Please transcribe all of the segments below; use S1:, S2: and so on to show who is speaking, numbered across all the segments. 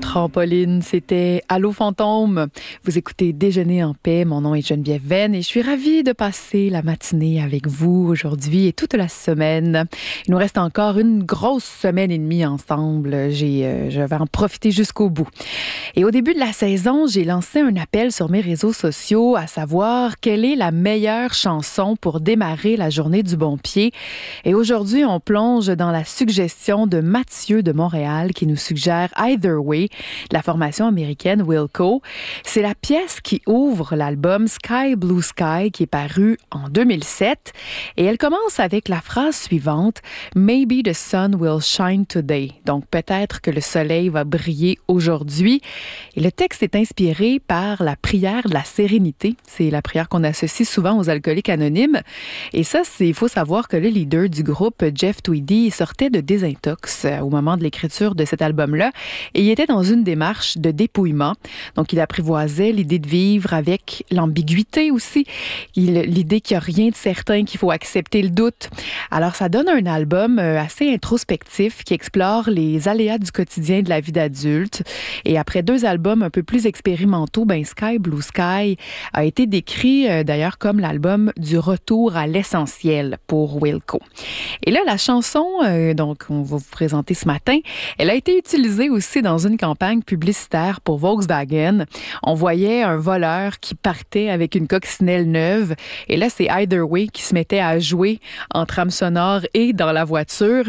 S1: Trampoline, c'était Allô Fantôme. Vous écoutez Déjeuner en paix. Mon nom est Geneviève Venn et je suis ravie de passer la matinée avec vous aujourd'hui et toute la semaine. Il nous reste encore une grosse semaine et demie ensemble. Je vais en profiter jusqu'au bout. Et au début de la saison, j'ai lancé un appel sur mes réseaux sociaux à savoir quelle est la meilleure chanson pour démarrer la journée du bon pied. Et aujourd'hui, on plonge dans la suggestion de Mathieu de Montréal qui nous suggère Either Way de la formation américaine Wilco. C'est la pièce qui ouvre l'album Sky Blue Sky qui est paru en 2007 et elle commence avec la phrase suivante « Maybe the sun will shine today ». Donc peut-être que le soleil va briller aujourd'hui. Et le texte est inspiré par la prière de la sérénité. C'est la prière qu'on associe souvent aux alcooliques anonymes. Et ça, il faut savoir que le leader du groupe, Jeff Tweedy, sortait de désintox au moment de l'écriture de cet album-là et il était dans une démarche de dépouillement. Donc, il apprivoisait l'idée de vivre avec l'ambiguïté aussi, l'idée qu'il n'y a rien de certain, qu'il faut accepter le doute. Alors, ça donne un album assez introspectif qui explore les aléas du quotidien de la vie d'adulte. Et après 2 albums un peu plus expérimentaux, Sky Blue Sky a été décrit d'ailleurs comme l'album du retour à l'essentiel pour Wilco. Et là, la chanson donc on va vous présenter ce matin, elle a été utilisée aussi dans une campagne publicitaire pour Volkswagen. On voyait un voleur qui partait avec une coccinelle neuve et là, c'est Either Way qui se mettait à jouer en trame sonore et dans la voiture.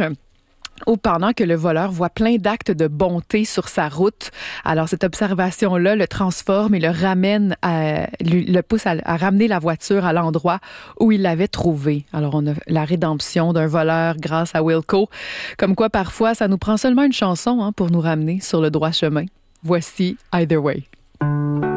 S1: Ou pendant que le voleur voit plein d'actes de bonté sur sa route. Alors, cette observation-là le transforme et le ramène le pousse à ramener la voiture à l'endroit où il l'avait trouvée. Alors, on a la rédemption d'un voleur grâce à Wilco. Comme quoi, parfois, ça nous prend seulement une chanson pour nous ramener sur le droit chemin. Voici Either Way.